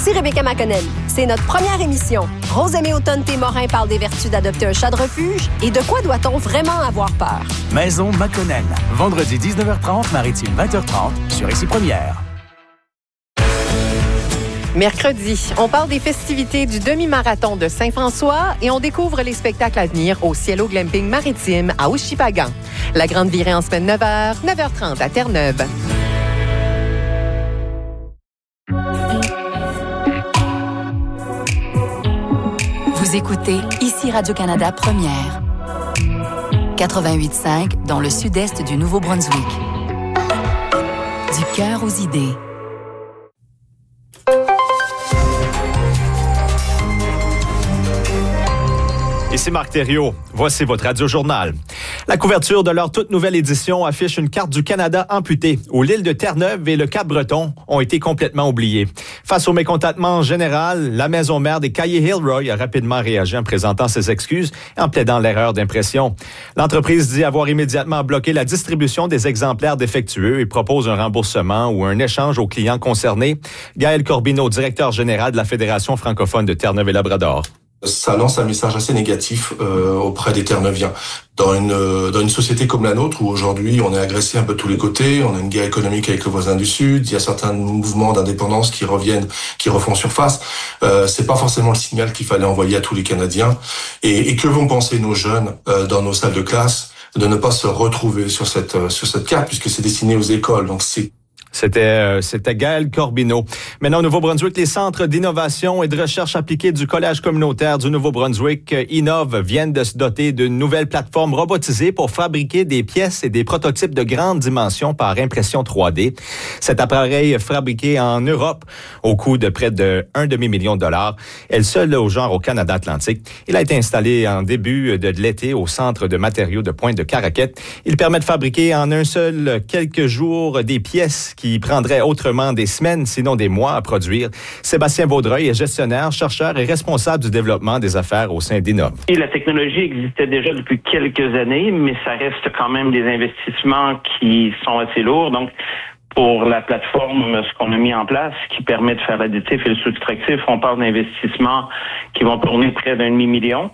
Ici Rebecca McConnell. C'est notre première émission. Rose-Aimée Automne-Morin parle des vertus d'adopter un chat de refuge et de quoi doit-on vraiment avoir peur. Maison McConnell. Vendredi 19h30, Maritime 20h30 sur Ici Première. Mercredi, on parle des festivités du demi-marathon de Saint-François et on découvre les spectacles à venir au Cielo Glamping Maritime à Oushippagan. La grande virée en semaine 9h, 9h30 à Terre-Neuve. Vous écoutez Ici Radio-Canada Première. 88.5 dans le sud-est du Nouveau-Brunswick. Du cœur aux idées. Ici Marc Thériault. Voici votre Radio-Journal. La couverture de leur toute nouvelle édition affiche une carte du Canada amputée, où l'île de Terre-Neuve et le Cap-Breton ont été complètement oubliés. Face au mécontentement général, la maison mère des Cahiers-Hilroy a rapidement réagi en présentant ses excuses et en plaidant l'erreur d'impression. L'entreprise dit avoir immédiatement bloqué la distribution des exemplaires défectueux et propose un remboursement ou un échange aux clients concernés. Gaël Corbineau, directeur général de la Fédération francophone de Terre-Neuve et Labrador. Ça lance un message assez négatif auprès des Terre-Neuviens. Dans une société comme la nôtre, où aujourd'hui on est agressé un peu de tous les côtés, on a une guerre économique avec le voisin du Sud, il y a certains mouvements d'indépendance qui refont surface, c'est pas forcément le signal qu'il fallait envoyer à tous les Canadiens. Et que vont penser nos jeunes dans nos salles de classe de ne pas se retrouver sur cette carte, puisque c'est destiné aux écoles. Donc C'était Gaël Corbineau. Maintenant, au Nouveau-Brunswick, les centres d'innovation et de recherche appliquée du Collège communautaire du Nouveau-Brunswick, Innov, viennent de se doter d'une nouvelle plateforme robotisée pour fabriquer des pièces et des prototypes de grande dimension par impression 3D. Cet appareil fabriqué en Europe au coût de près de $1,5 million est le seul au genre au Canada Atlantique. Il a été installé en début de l'été au centre de matériaux de Pointe de Caraquette. Il permet de fabriquer en un seul quelques jours des pièces qui prendrait autrement des semaines, sinon des mois à produire. Sébastien Vaudreuil est gestionnaire, chercheur et responsable du développement des affaires au sein d'Innov. Et la technologie existait déjà depuis quelques années, mais ça reste quand même des investissements qui sont assez lourds. Donc, pour la plateforme, ce qu'on a mis en place, qui permet de faire l'additif et le subtractif, on parle d'investissements qui vont tourner près d'1,5 million.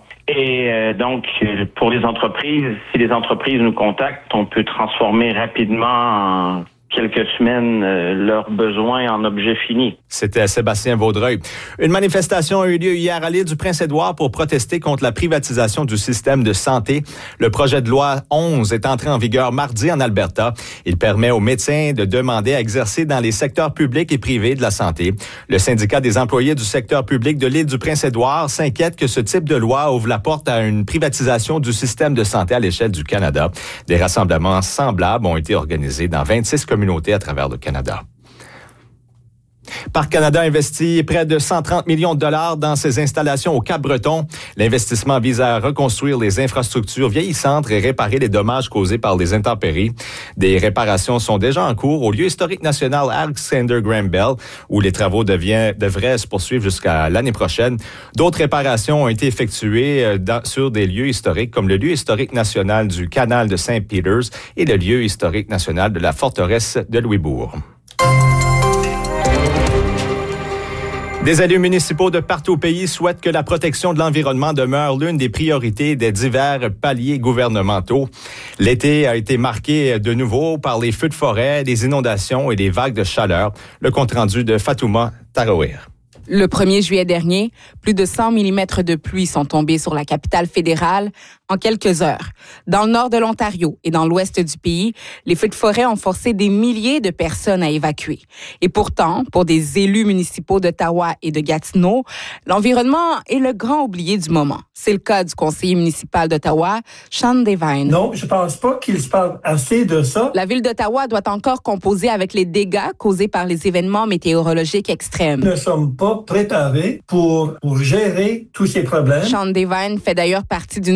Et donc, pour les entreprises, si les entreprises nous contactent, on peut transformer rapidement en quelques semaines leurs besoins en objets finis. C'était Sébastien Vaudreuil. Une manifestation a eu lieu hier à l'île du Prince-Édouard pour protester contre la privatisation du système de santé. Le projet de loi 11 est entré en vigueur mardi en Alberta. Il permet aux médecins de demander à exercer dans les secteurs publics et privés de la santé. Le syndicat des employés du secteur public de l'île du Prince-Édouard s'inquiète que ce type de loi ouvre la porte à une privatisation du système de santé à l'échelle du Canada. Des rassemblements semblables ont été organisés dans 26 communautés à travers le Canada. Parc Canada investit près de 130 millions de dollars dans ses installations au Cap-Breton. L'investissement vise à reconstruire les infrastructures vieillissantes et réparer les dommages causés par les intempéries. Des réparations sont déjà en cours au lieu historique national Alexander Graham Bell, où les travaux devraient se poursuivre jusqu'à l'année prochaine. D'autres réparations ont été effectuées sur des lieux historiques, comme le lieu historique national du canal de Saint-Peters et le lieu historique national de la forteresse de Louisbourg. Des élus municipaux de partout au pays souhaitent que la protection de l'environnement demeure l'une des priorités des divers paliers gouvernementaux. L'été a été marqué de nouveau par les feux de forêt, les inondations et les vagues de chaleur. Le compte-rendu de Fatouma Tarawih. Le 1er juillet dernier, plus de 100 mm de pluie sont tombés sur la capitale fédérale en quelques heures. Dans le nord de l'Ontario et dans l'ouest du pays, les feux de forêt ont forcé des milliers de personnes à évacuer. Et pourtant, pour des élus municipaux d'Ottawa et de Gatineau, l'environnement est le grand oublié du moment. C'est le cas du conseiller municipal d'Ottawa, Sean Devine. Non, je pense pas qu'il se parle assez de ça. La ville d'Ottawa doit encore composer avec les dégâts causés par les événements météorologiques extrêmes. Nous ne sommes pas préparés pour gérer tous ces problèmes. Sean Devine fait d'ailleurs partie d'une centaine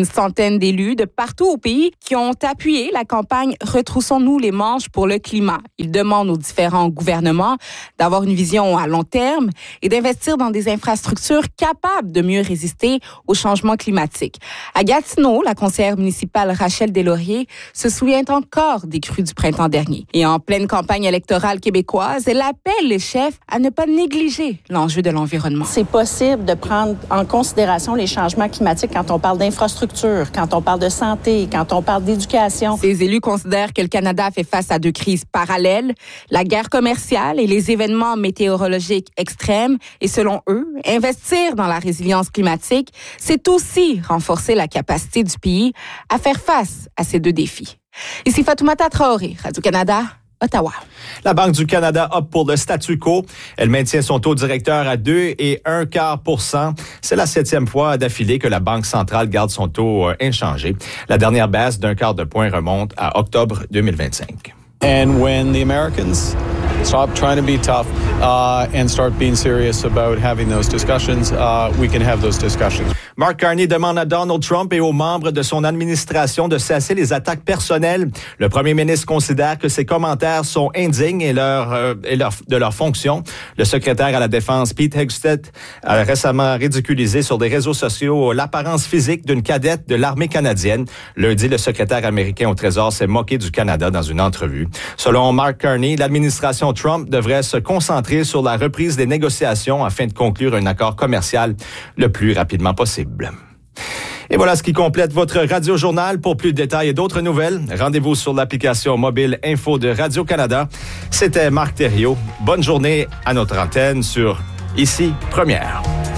centaines d'élus de partout au pays qui ont appuyé la campagne « Retroussons-nous les manches pour le climat ». Ils demandent aux différents gouvernements d'avoir une vision à long terme et d'investir dans des infrastructures capables de mieux résister au changement climatique. À Gatineau, la conseillère municipale Rachel Deslauriers se souvient encore des crues du printemps dernier. Et en pleine campagne électorale québécoise, elle appelle les chefs à ne pas négliger l'enjeu de l'environnement. C'est possible de prendre en considération les changements climatiques quand on parle d'infrastructure, quand on parle de santé, quand on parle d'éducation. Ces élus considèrent que le Canada fait face à deux crises parallèles, la guerre commerciale et les événements météorologiques extrêmes. Et selon eux, investir dans la résilience climatique, c'est aussi renforcer la capacité du pays à faire face à ces deux défis. Ici Fatoumata Traoré, Radio-Canada, Ottawa. La Banque du Canada opte pour le statu quo. Elle maintient son taux directeur à 2,25%. C'est la 7e fois d'affilée que la Banque centrale garde son taux inchangé. La dernière baisse d'0,25 point remonte à octobre 2025. And when the Americans stop trying to be tough and start being serious about having those discussions, we can have those discussions. Mark Carney demande à Donald Trump et aux membres de son administration de cesser les attaques personnelles. Le premier ministre considère que ces commentaires sont indignes de leur fonction. Le secrétaire à la Défense, Pete Hegseth, a récemment ridiculisé sur des réseaux sociaux l'apparence physique d'une cadette de l'armée canadienne. Lundi, le secrétaire américain au Trésor s'est moqué du Canada dans une entrevue. Selon Mark Carney, l'administration Trump devrait se concentrer sur la reprise des négociations afin de conclure un accord commercial le plus rapidement possible. Et voilà ce qui complète votre Radio-Journal. Pour plus de détails et d'autres nouvelles, rendez-vous sur l'application mobile Info de Radio-Canada. C'était Marc Thériault. Bonne journée à notre antenne sur Ici Première.